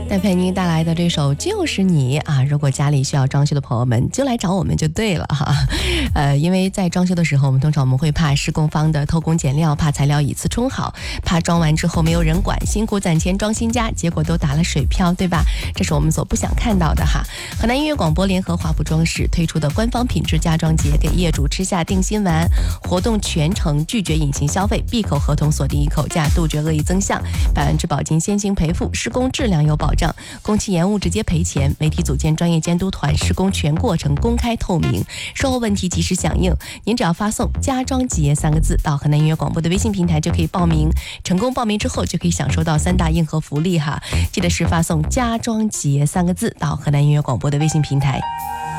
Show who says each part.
Speaker 1: 戴佩妮带来的这首就是你啊，如果家里需要装修的朋友们就来找我们就对了哈。因为在装修的时候，通常我们会怕施工方的偷工减料，怕材料以次充好，怕装完之后没有人管，辛苦攒钱装新家，结果都打了水漂，对吧？这是我们所不想看到的哈。河南音乐广播联合华普装饰推出的官方品质家装节，给业主吃下定心丸，活动全程拒绝隐形消费，闭口合同锁定一口价，杜绝恶意增项，100%保金先行赔付，施工质量有保障，工期延误直接赔钱，媒体组建专业监督团，施工全过程公开透明，售后问题及时响应。您只要发送家装节3个字到河南音乐广播的微信平台就可以报名，成功报名之后就可以享受到3大硬核福利哈。记得是发送家装节3个字到河南音乐广播的微信平台。